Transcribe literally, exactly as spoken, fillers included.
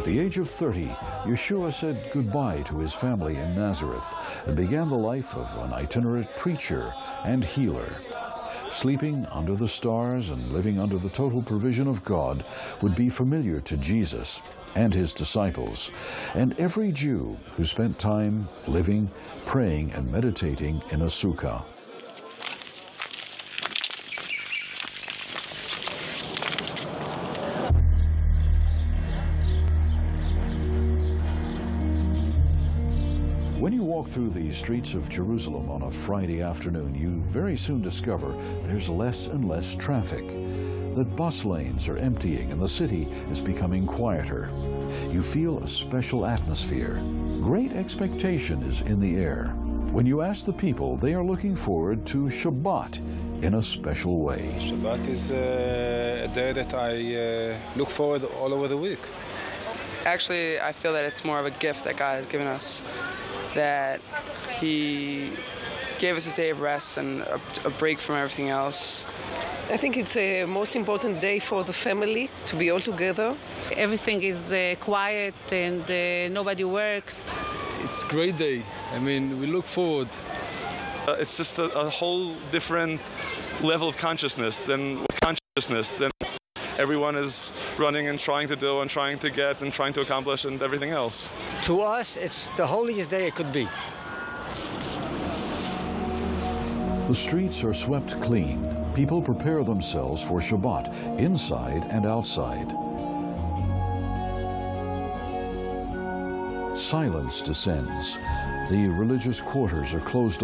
the age of thirty, Yeshua said goodbye to his family in Nazareth and began the life of an itinerant preacher and healer. Sleeping under the stars and living under the total provision of God would be familiar to Jesus and his disciples, and every Jew who spent time living, praying, and meditating in a sukkah. When you walk through the streets of Jerusalem on a Friday afternoon, you very soon discover there's less and less traffic, that bus lanes are emptying and the city is becoming quieter. You feel a special atmosphere. Great expectation is in the air. When you ask the people, they are looking forward to Shabbat in a special way. Shabbat is uh, a day that I uh, look forward all over the week. Actually, I feel that it's more of a gift that God has given us, that he gave us a day of rest and a, a break from everything else. I think it's a most important day for the family to be all together. Everything is uh, quiet and uh, nobody works. It's a great day. I mean, we look forward. Uh, it's just a, a whole different level of consciousness than consciousness than everyone is running and trying to do and trying to get and trying to accomplish and everything else. To us, it's the holiest day it could be. The streets are swept clean. People prepare themselves for Shabbat, inside and outside. Silence descends. The religious quarters are closed